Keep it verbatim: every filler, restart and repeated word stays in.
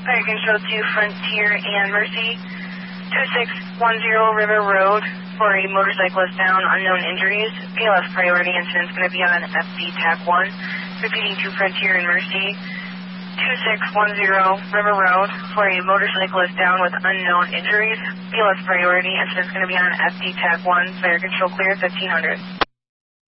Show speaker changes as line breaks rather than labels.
Fire Control to Frontier and Mercy, two six one zero River Road for a motorcyclist down, unknown injuries. P L S priority incident's going to be on F D T A C one. Repeating to Frontier and Mercy, two six one zero River Road for a motorcyclist down with unknown injuries. P L S priority incident's going to be on F D T A C one. Fire Control clear fifteen hundred.